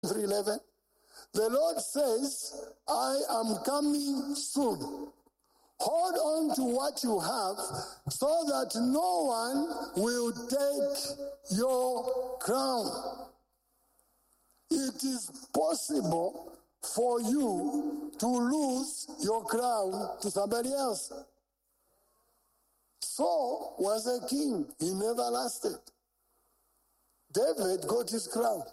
3:11. The Lord says, I am coming soon. Hold on to what you have so that no one will take your crown. It is possible for you to lose your crown to somebody else. Saul was a king. He never lasted. David got his crown.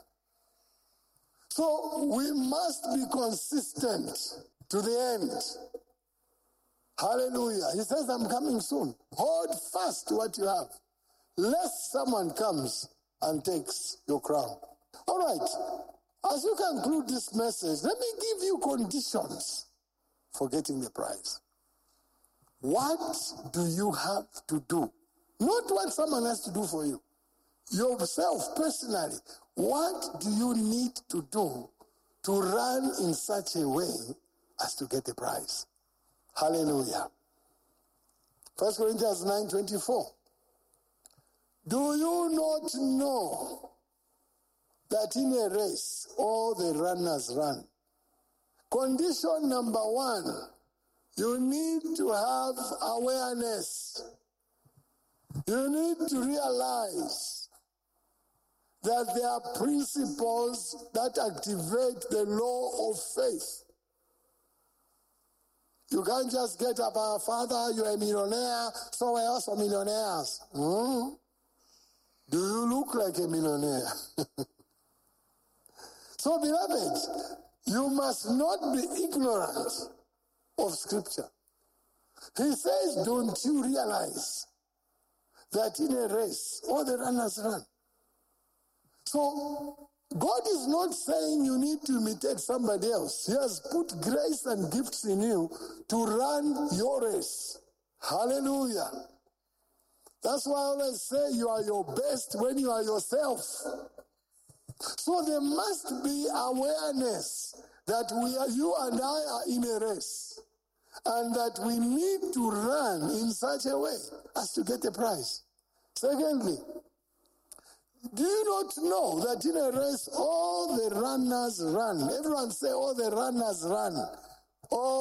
So we must be consistent to the end. Hallelujah. He says, I'm coming soon. Hold fast to what you have, lest someone comes and takes your crown. All right. As you conclude this message, let me give you conditions for getting the prize. What do you have to do? Not what someone has to do for you. Yourself, personally, what do you need to do to run in such a way as to get the prize? Hallelujah. 1 Corinthians 9:24. Do you not know that in a race all the runners run? Condition number 1, you need to have awareness. You need to realize that there are principles that activate the law of faith. You can't just get up, Father, you're a millionaire, so we're also millionaires. Do you look like a millionaire? So, beloved, you must not be ignorant of Scripture. He says, don't you realize that in a race, all the runners run? So, God is not saying you need to imitate somebody else. He has put grace and gifts in you to run your race. Hallelujah. That's why I always say you are your best when you are yourself. So there must be awareness that you and I are in a race, and that we need to run in such a way as to get the prize. Secondly, do you not know that in a race all the runners run? Everyone say all the runners run. All